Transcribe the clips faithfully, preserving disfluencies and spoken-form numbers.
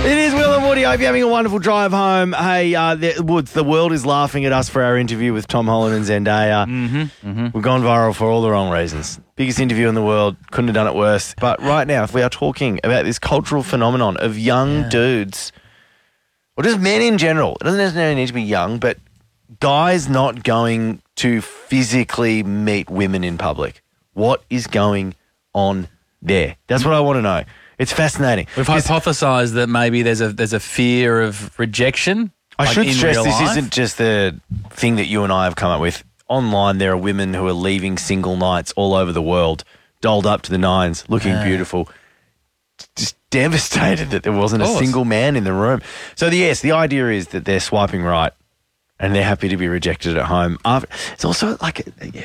It is Will and Woody. I hope you're having a wonderful drive home. Hey, uh, the, Woods, the world is laughing at us for our interview with Tom Holland and Zendaya. Mm-hmm, mm-hmm. We've gone viral for all the wrong reasons. Biggest interview in the world. Couldn't have done it worse. But right now, if we are talking about this cultural phenomenon of young Yeah. dudes, or just men in general, it doesn't necessarily need to be young, but guys not going to physically meet women in public. What is going on there? That's what I want to know. It's fascinating. We've hypothesised that maybe there's a there's a fear of rejection. I like should in stress real this life. isn't just the thing that you and I have come up with. Online, there are women who are leaving single nights all over the world, dolled up to the nines, looking Yeah. beautiful, just devastated that there wasn't a Of course. single man in the room. So, the, yes, the idea is that they're swiping right and they're happy to be rejected at home. After, it's also like, yeah,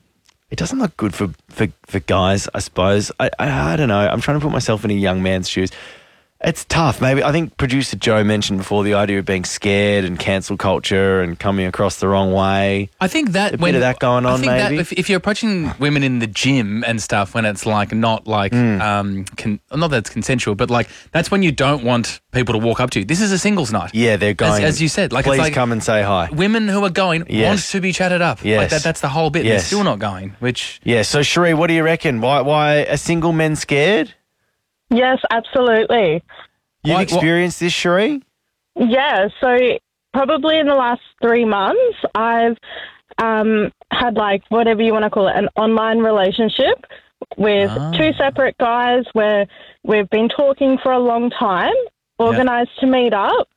it doesn't look good for, for, for guys, I suppose. I, I I don't know. I'm trying to put myself in a young man's shoes. It's tough. Maybe I think producer Joe mentioned before the idea of being scared and cancel culture and coming across the wrong way. I think that A bit when of that going I on, think that maybe? if, if you're approaching women in the gym and stuff, when it's like not like Hmm. um, con- not that it's consensual, but like that's when you don't want people to walk up to you. This is a singles night. Yeah, they're going. as, as you said, like please it's like come and say hi. women who are going Yes. want to be chatted up. Yes. Like that, that's the whole bit. and Yes. They're still not going, which Yeah. So Cherie, what do you reckon? Why? Why are single men scared? Yes, absolutely. You've Why- experienced this, Cherie? Yeah, so probably in the last three months, I've um, had like whatever you want to call it, an online relationship with Ah. two separate guys where we've been talking for a long time, organised to meet up.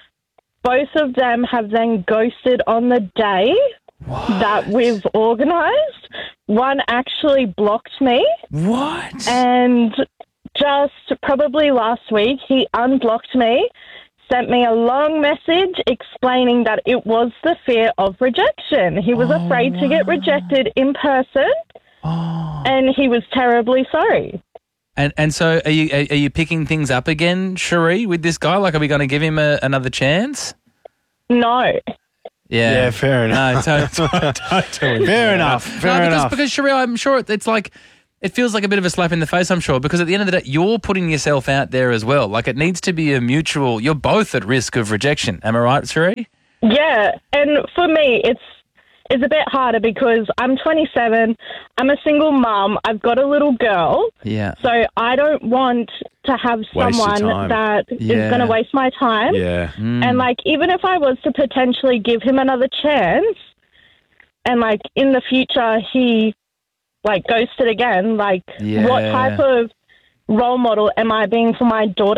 Both of them have then ghosted on the day that we've organised. One actually blocked me. what? And just probably last week, he unblocked me, sent me a long message explaining that it was the fear of rejection. He was afraid to get rejected in person, and he was terribly sorry. And and so are you are, are you picking things up again, Cherie, with this guy? Like, are we going to give him a, another chance? No. Yeah, Yeah, fair enough. No, to- totally. Fair enough. Fair no, because, enough. because Cherie, I'm sure it- it's like it feels like a bit of a slap in the face. I'm sure because at the end of the day, you're putting yourself out there as well. Like it needs to be a mutual. You're both at risk of rejection. Am I right, Cherie? Yeah, and for me, it's it's a bit harder because I'm twenty-seven, I'm a single mum, I've got a little girl, Yeah. so I don't want to have Waste your someone time. that is Yeah. going to waste my time. Yeah. And, like, even if I was to potentially give him another chance and, like, in the future he, like, ghosted again, like, what Yeah. type of role model am I being for my daughter?